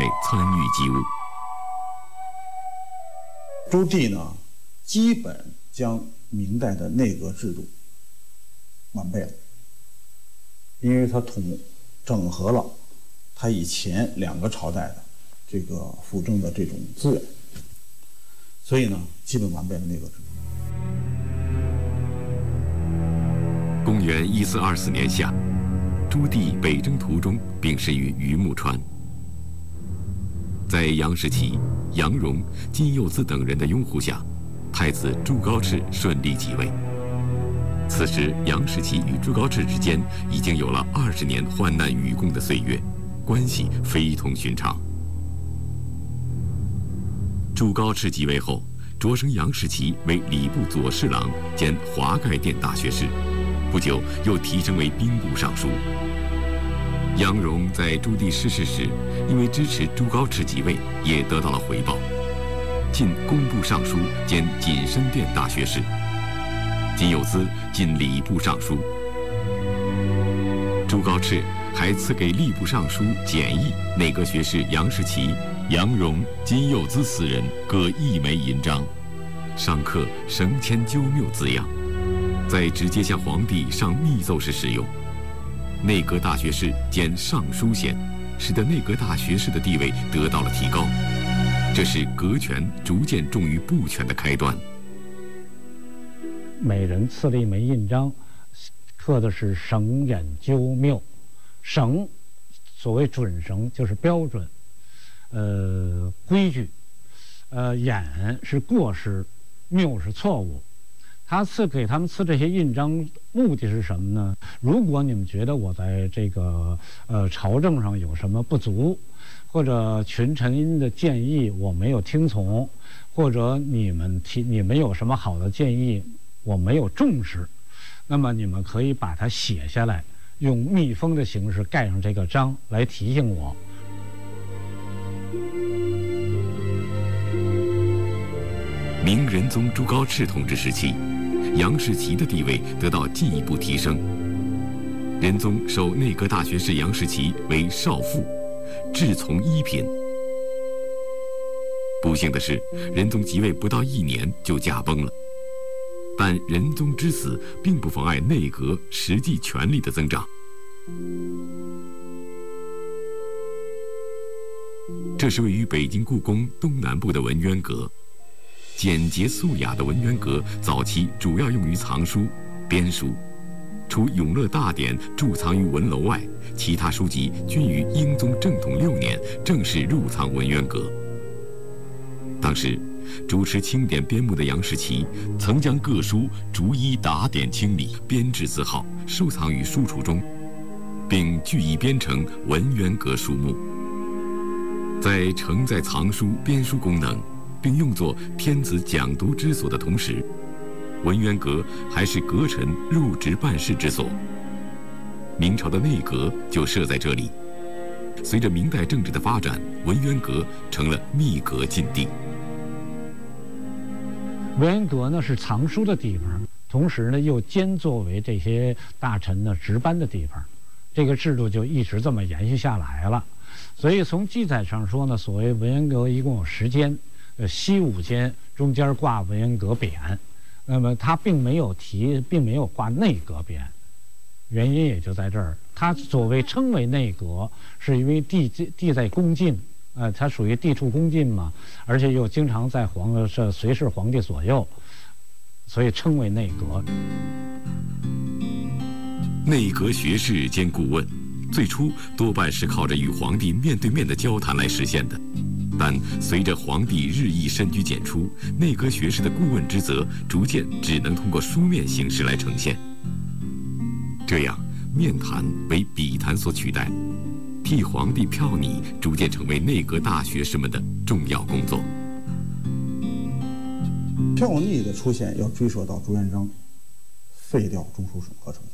参与机务。 朱棣呢，基本将明代的内阁制度完备了，因为他整合了他以前2个朝代的这个辅政的这种资源，所以呢，基本完备了内阁制度。 公元1424年夏，朱棣北征途中病逝于榆木川。在杨士奇、杨荣、金幼滋等人的拥护下，太子朱高炽顺利即位。此时，杨士奇与朱高炽之间已经有了20年患难与共的岁月，关系非同寻常。朱高炽即位后，擢升杨士奇为礼部左侍郎兼华盖殿大学士，不久又提升为兵部尚书。杨荣在朱棣逝世时，因为支持朱高炽即位，也得到了回报，进工部尚书兼锦深殿大学士。金幼滋进礼部尚书。朱高炽还赐给吏部尚书简易、内阁学士杨士奇、杨荣、金幼滋4人各1枚银章，上刻“绳牵鸠谬”字样，在直接向皇帝上密奏时使用。内阁大学士兼尚书衔，使得内阁大学士的地位得到了提高，这是阁权逐渐重于部权的开端。 每人赐了1枚印章，刻的是“绳眼鸠谬”。绳，所谓准绳，就是标准，规矩；眼是过失，谬是错误。他给他们赐这些印章，目的是什么呢？如果你们觉得我在这个朝政上有什么不足，或者群臣的建议我没有听从，或者你们有什么好的建议我没有重视，那么你们可以把它写下来，用密封的形式盖上这个章来提醒我。 明仁宗朱高炽统治时期，杨士奇的地位得到进一步提升。仁宗授内阁大学士杨士奇为少傅，至从1品。不幸的是，仁宗即位不到1年就驾崩了。但仁宗之死并不妨碍内阁实际权力的增长。这是位于北京故宫东南部的文渊阁。简洁素雅的文渊阁早期主要用于藏书、编书，除《永乐大典》贮藏于文楼外，其他书籍均于英宗正统6年正式入藏文渊阁。当时，主持清点编目的杨士奇曾将各书逐一打点清理，编制字号，收藏于书橱中，并据以编成文渊阁书目。在承载藏书、编书功能，并用作天子讲读之所的同时，文渊阁还是阁臣入职办事之所。明朝的内阁就设在这里。随着明代政治的发展，文渊阁成了密阁禁地。 文渊阁呢是藏书的地方，同时呢又兼作为这些大臣呢值班的地方，这个制度就一直这么延续下来了。所以从记载上说呢，所谓文渊阁一共有10间。西5间，中间挂文渊阁匾，那么它并没有挂内阁匾，原因也就在这儿。它所谓称为内阁，是因为地在宫禁，它属于地处宫禁嘛，而且又经常在随侍皇帝左右，所以称为内阁。 内阁学士兼顾问，最初多半是靠着与皇帝面对面的交谈来实现的。但随着皇帝日益深居简出，内阁学士的顾问职责逐渐只能通过书面形式来呈现。这样，面谈为笔谈所取代，替皇帝票拟逐渐成为内阁大学士们的重要工作。 票拟的出现要追溯到朱元璋废掉中书省和丞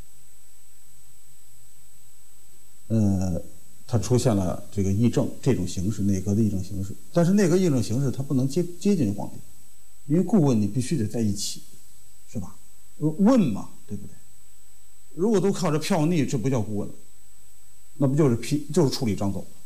相。它出现了这个议政这种形式，内阁的议政形式。但是内阁议政形式它不能接近皇帝，因为顾问你必须得在一起，是吧？问嘛，对不对？如果都靠着票拟，这不叫顾问了，那不就是处理章奏。